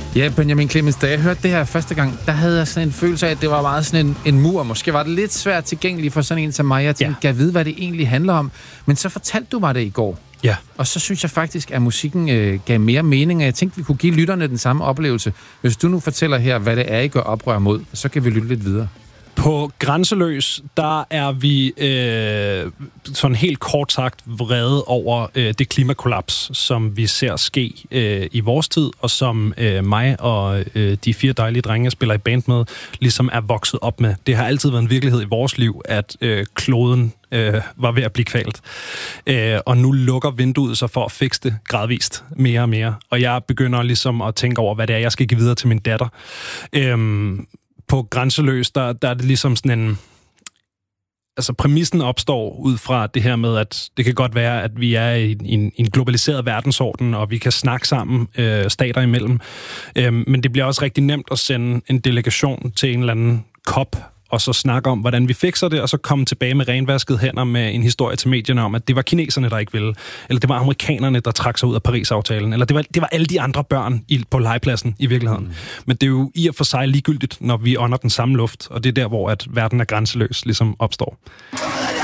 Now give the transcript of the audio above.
Ja, Benjamin Clemens, da jeg hørte det her første gang, der havde jeg sådan en følelse af, at det var meget sådan en mur. Måske var det lidt svært tilgængeligt for sådan en som mig. Jeg tænkte, kan jeg vide, hvad det egentlig handler om? Men så fortalte du mig det i går. Ja. Og så synes jeg faktisk, at musikken gav mere mening. Jeg tænkte, vi kunne give lytterne den samme oplevelse. Hvis du nu fortæller her, hvad det er, I gør oprør mod, så kan vi lytte lidt videre. På Grænseløs, der er vi sådan helt kort sagt vrede over det klimakollaps, som vi ser ske i vores tid, og som mig og de 4 dejlige drenge, jeg spiller i band med, ligesom er vokset op med. Det har altid været en virkelighed i vores liv, at kloden var ved at blive kvalt. Og nu lukker vinduet sig for at fikse det gradvist mere og mere. Og jeg begynder ligesom at tænke over, hvad det er, jeg skal give videre til min datter. På Grænseløs, der er det ligesom sådan en... Altså, præmissen opstår ud fra det her med, at det kan godt være, at vi er i en globaliseret verdensorden, og vi kan snakke sammen stater imellem. Men det bliver også rigtig nemt at sende en delegation til en eller anden COP, og så snakke om, hvordan vi fikser det, og så komme tilbage med renvaskede hænder med en historie til medierne om, at det var kineserne, der ikke ville, eller det var amerikanerne, der trak sig ud af Paris-aftalen, eller det var alle de andre børn på legepladsen i virkeligheden. Men det er jo i og for sig ligegyldigt, når vi ånder den samme luft, og det er der, hvor at verden er grænseløs ligesom opstår.